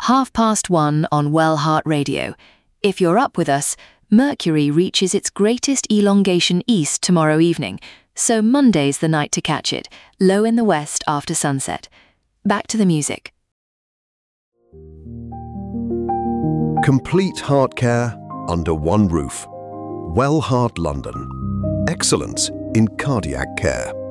1:30 on Well Heart Radio. If you're up with us, Mercury reaches its greatest elongation east tomorrow evening, so Monday's the night to catch it, low in the west after sunset. Back to the music. Complete heart care under one roof. Well Heart London. Excellence in cardiac care.